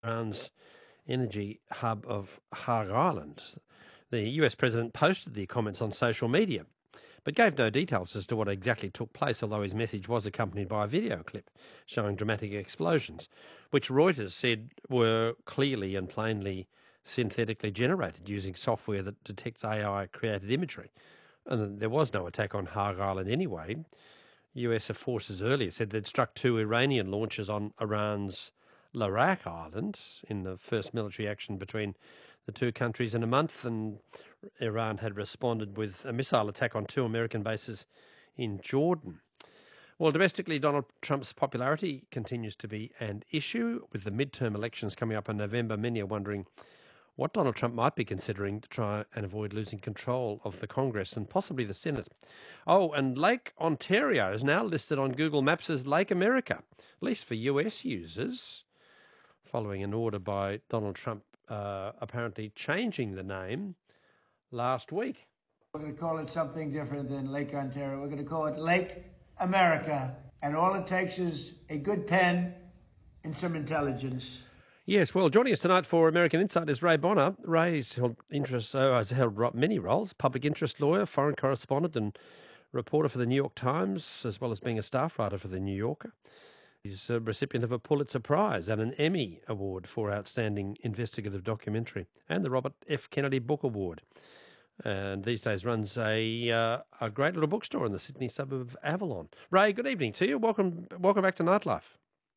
Iran's energy hub of Har Island. The US president posted the comments on social media, but gave no details as to what exactly took place, although his message was accompanied by a video clip showing dramatic explosions, which Reuters said were clearly and plainly synthetically generated using software that detects AI-created imagery. And there was no attack on Har Island anyway. US forces earlier said they'd struck 2 Iranian launches on Iran's Larak Island in the first military action between the two countries in a month, and Iran had responded with a missile attack on 2 American bases in Jordan. Well, domestically, Donald Trump's popularity continues to be an issue. With the midterm elections coming up in November, many are wondering what Donald Trump might be considering to try and avoid losing control of the Congress and possibly the Senate. Oh, and Lake Ontario is now listed on Google Maps as Lake America, at least for US users, following an order by Donald Trump apparently changing the name last week. We're going to call it something different than Lake Ontario. We're going to call it Lake America. And all it takes is a good pen and some intelligence. Yes, well, joining us tonight for American Insight is Ray Bonner. Ray's has held many roles: public interest lawyer, foreign correspondent and reporter for the New York Times, as well as being a staff writer for the New Yorker. He's a recipient of a Pulitzer Prize and an Emmy Award for Outstanding Investigative Documentary and the Robert F. Kennedy Book Award. And these days runs a great little bookstore in the Sydney suburb of Avalon. Ray, good evening to you. Welcome back to Nightlife.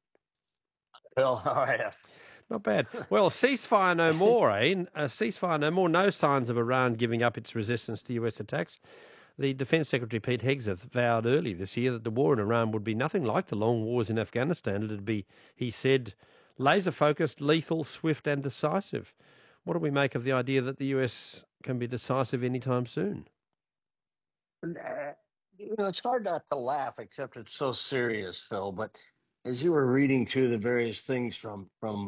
Phil, how are you? Not bad. Well, ceasefire no more, eh? Ceasefire no more. No signs of Iran giving up its resistance to US attacks. The Defence Secretary Pete Hegseth vowed early this year that the war in Iran would be nothing like the long wars in Afghanistan. It would be, he said, laser-focused, lethal, swift and decisive. What do we make of the idea that the US can be decisive anytime soon? It's hard not to laugh, except it's so serious, Phil. But as you were reading through the various things from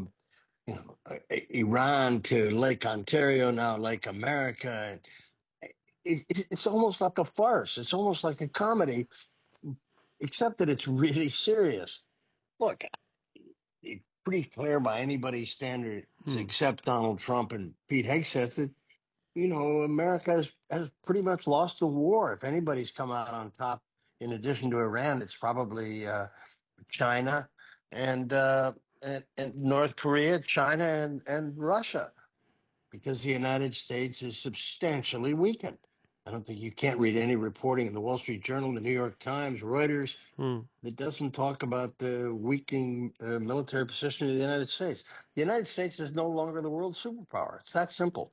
Iran to Lake Ontario, now Lake America, it's almost like a farce. It's almost like a comedy, except that it's really serious. Look, it's pretty clear by anybody's standards, except Donald Trump and Pete Hegseth, that America has pretty much lost the war. If anybody's come out on top, in addition to Iran, it's probably China and North Korea, China and Russia, because the United States is substantially weakened. I don't think you can't read any reporting in the Wall Street Journal, the New York Times, Reuters that doesn't talk about the weakening military position of the United States. The United States is no longer the world superpower. It's that simple.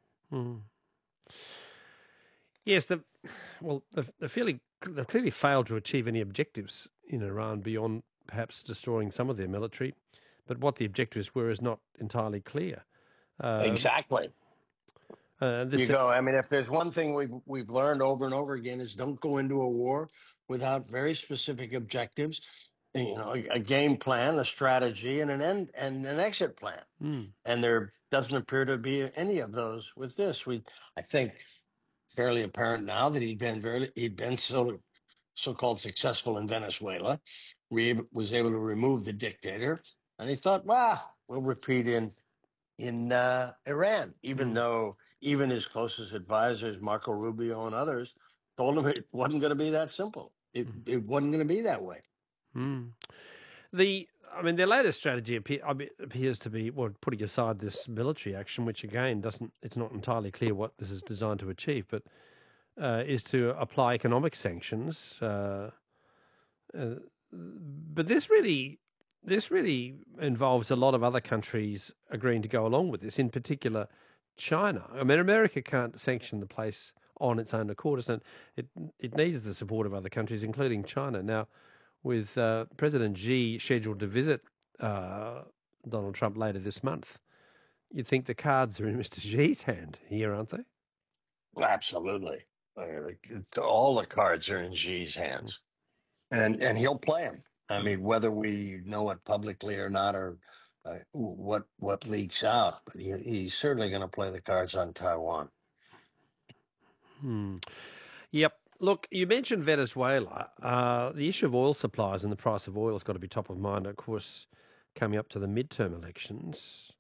Yes, they've clearly failed to achieve any objectives in Iran beyond perhaps destroying some of their military, but what the objectives were is not entirely clear. Exactly. I mean, if there's one thing we've learned over and over again is don't go into a war without very specific objectives, a game plan, a strategy, and an exit plan. And there doesn't appear to be any of those with this. I think fairly apparent now that he'd been so-called successful in Venezuela. Was able to remove the dictator, and he thought, we'll repeat in Iran, even his closest advisors, Marco Rubio and others, told him it wasn't going to be that simple. It wasn't going to be that way. Their latest strategy appears to be, putting aside this military action, which again it's not entirely clear what this is designed to achieve, but is to apply economic sanctions. But this really involves a lot of other countries agreeing to go along with this, in particular China. I mean, America can't sanction the place on its own accord. It needs the support of other countries, including China. Now, with President Xi scheduled to visit Donald Trump later this month, you'd think the cards are in Mr. Xi's hand here, aren't they? Absolutely. All the cards are in Xi's hands. And he'll play them. I mean, whether we know it publicly or not, or what leaks out, but he's certainly going to play the cards on Taiwan. Yep. Look, you mentioned Venezuela. The issue of oil supplies and the price of oil has got to be top of mind, of course, coming up to the midterm elections.